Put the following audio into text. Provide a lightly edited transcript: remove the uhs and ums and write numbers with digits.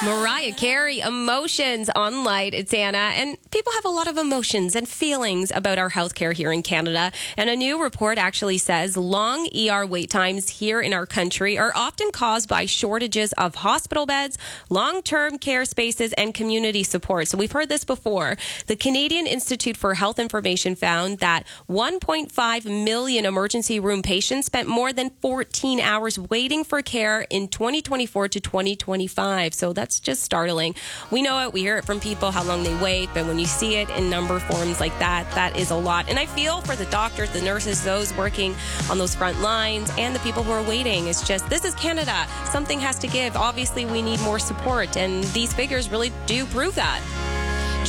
Mariah Carey, Emotions on Light. It's Anna, and people have a lot of emotions and feelings about our healthcare here in Canada. And a new report actually says long ER wait times here in our country are often caused by shortages of hospital beds, long-term care spaces, and community support. So we've heard this before. The Canadian Institute for Health Information found that 1.5 million emergency room patients spent more than 14 hours waiting for care in 2024 to 2025. So that's just startling. We know it. We hear it from people, how long they wait. But when you see it in number forms like that, that is a lot. And I feel for the doctors, the nurses, those working on those front lines, and the people who are waiting. It's just, this is Canada. Something has to give. Obviously, we need more support. And these figures really do prove that.